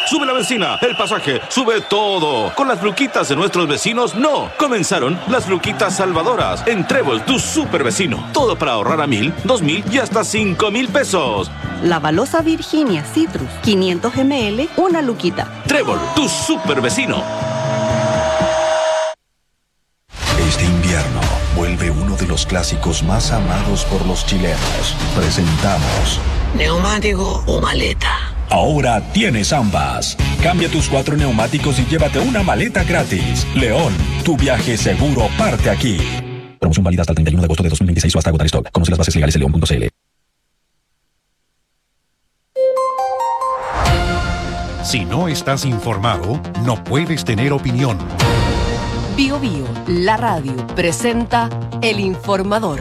sube la benzina, el pasaje, sube todo. Con las luquitas de nuestros vecinos, no. Comenzaron las luquitas salvadoras en Trébol, tu super vecino. Todo para ahorrar a 1,000, 2,000 y hasta 5,000 pesos. La balosa Virginia Citrus, 500 ml, una luquita. Trébol, tu super vecino. Este invierno vuelve uno de los clásicos más amados por los chilenos. Presentamos ¿neumático o maleta? Ahora tienes ambas. Cambia tus 4 neumáticos y llévate una maleta gratis. León, tu viaje seguro parte aquí. Promoción válida hasta el 31 de agosto de 2026 o hasta agotar stock. Conoce las bases legales en león.cl. Si no estás informado, no puedes tener opinión. Bio Bio, la radio, presenta El Informador.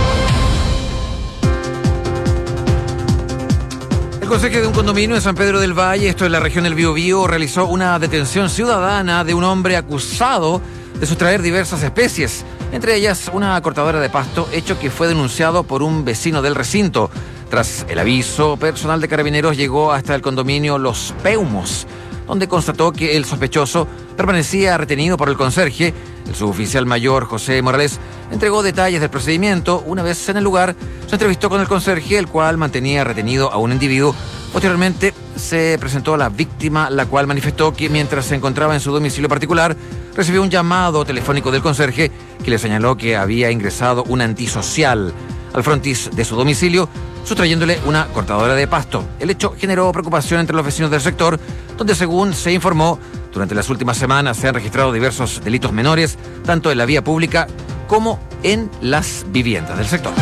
El conserje de un condominio en San Pedro del Valle, esto es la región del Biobío, realizó una detención ciudadana de un hombre acusado de sustraer diversas especies, entre ellas una cortadora de pasto, hecho que fue denunciado por un vecino del recinto. Tras el aviso, personal de Carabineros llegó hasta el condominio Los Peumos, donde constató que el sospechoso permanecía retenido por el conserje. El suboficial mayor José Morales entregó detalles del procedimiento. Una vez en el lugar, se entrevistó con el conserje, el cual mantenía retenido a un individuo. Posteriormente, se presentó a la víctima, la cual manifestó que mientras se encontraba en su domicilio particular, recibió un llamado telefónico del conserje que le señaló que había ingresado un antisocial al frontis de su domicilio, sustrayéndole una cortadora de pasto. El hecho generó preocupación entre los vecinos del sector, donde, según se informó, durante las últimas semanas se han registrado diversos delitos menores, tanto en la vía pública como en las viviendas del sector.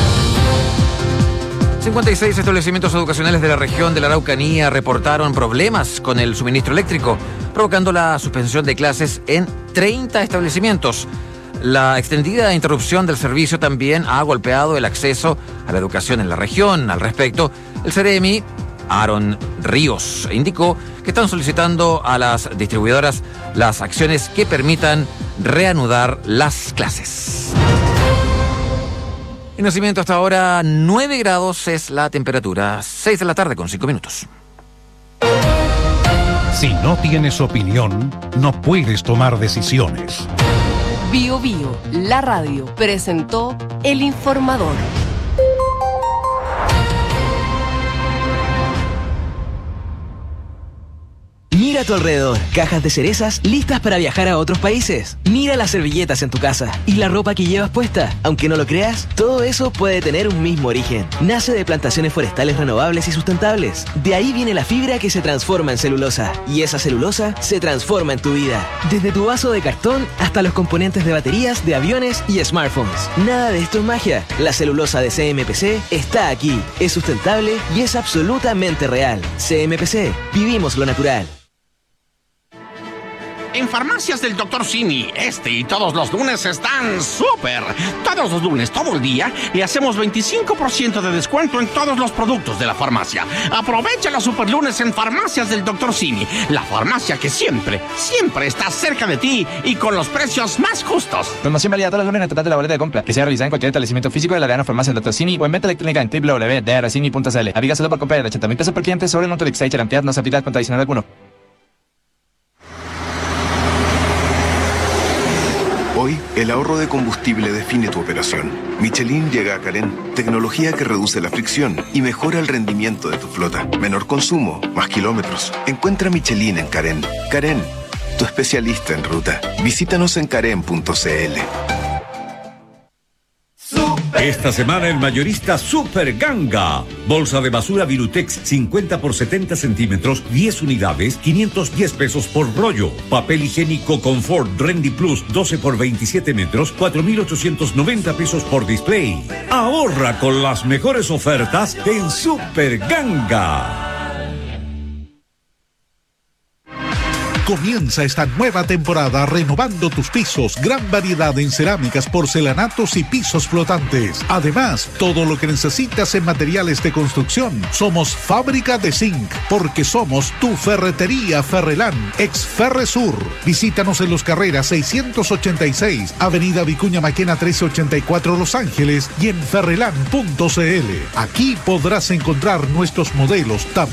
56 establecimientos educacionales de la región de la Araucanía reportaron problemas con el suministro eléctrico, provocando la suspensión de clases en 30 establecimientos. La extendida interrupción del servicio también ha golpeado el acceso a la educación en la región. Al respecto, el CEREMI, Aaron Ríos, indicó que están solicitando a las distribuidoras las acciones que permitan reanudar las clases. En Nacimiento hasta ahora 9 grados es la temperatura, 6 de la tarde con 5 minutos. Si no tienes opinión, no puedes tomar decisiones. Bio Bio, la radio, presentó El Informador. Mira a tu alrededor, cajas de cerezas listas para viajar a otros países. Mira las servilletas en tu casa y la ropa que llevas puesta. Aunque no lo creas, todo eso puede tener un mismo origen. Nace de plantaciones forestales renovables y sustentables. De ahí viene la fibra que se transforma en celulosa. Y esa celulosa se transforma en tu vida. Desde tu vaso de cartón hasta los componentes de baterías, de aviones y smartphones. Nada de esto es magia. La celulosa de CMPC está aquí. Es sustentable y es absolutamente real. CMPC, vivimos lo natural. En Farmacias del Dr. Simi, este y todos los lunes están súper. Todos los lunes, todo el día, le hacemos 25% de descuento en todos los productos de la farmacia. Aprovecha los super lunes en Farmacias del Dr. Simi, la farmacia que siempre, siempre está cerca de ti y con los precios más justos. Promoción válida todos los lunes en total de la boleta de compra, que sea realizada en cualquier establecimiento físico de la Arena Farmacia del Dr. Simi o en venta electrónica en www.drcini.cl. Avígaselo por compra de 80,000 pesos por cliente sobre el monto de Exchange Charantead, no se aplica con adicional alguno. Hoy, el ahorro de combustible define tu operación. Michelin llega a Carén, tecnología que reduce la fricción y mejora el rendimiento de tu flota. Menor consumo, más kilómetros. Encuentra Michelin en Carén. Carén, tu especialista en ruta. Visítanos en carén.cl. Esta semana el mayorista Super Ganga. Bolsa de basura Virutex 50 por 70 centímetros, 10 unidades, 510 pesos por rollo. Papel higiénico Confort Rendy Plus 12 por 27 metros, 4,890 pesos por display. Ahorra con las mejores ofertas en Super Ganga. Comienza esta nueva temporada renovando tus pisos. Gran variedad en cerámicas, porcelanatos y pisos flotantes. Además, todo lo que necesitas en materiales de construcción. Somos Fábrica de Zinc, porque somos tu ferretería Ferrelán, ex Ferresur. Visítanos en Los Carreras 686, Avenida Vicuña Maquena 1384 Los Ángeles y en ferrelán.cl. Aquí podrás encontrar nuestros modelos,